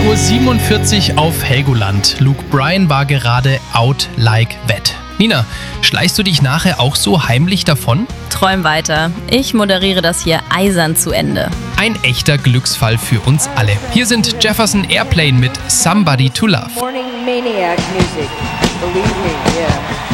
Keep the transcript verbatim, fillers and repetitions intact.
Uhr siebenundvierzig auf Helgoland. Luke Bryan war gerade out like that. Nina, schleichst du dich nachher auch so heimlich davon? Träum weiter. Ich moderiere das hier eisern zu Ende. Ein echter Glücksfall für uns alle. Hier sind Jefferson Airplane mit Somebody to Love. Morning Maniac Music. Believe me, yeah.